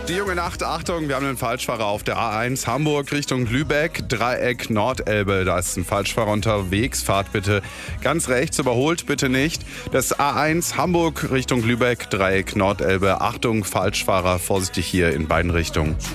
Die junge Nacht, Achtung, wir haben einen Falschfahrer auf der A1 Hamburg Richtung Lübeck, Dreieck Nordelbe. Da ist ein Falschfahrer unterwegs. Fahrt bitte ganz rechts, überholt bitte nicht. Das A1 Hamburg Richtung Lübeck, Dreieck Nordelbe. Achtung, Falschfahrer, vorsichtig hier in beiden Richtungen.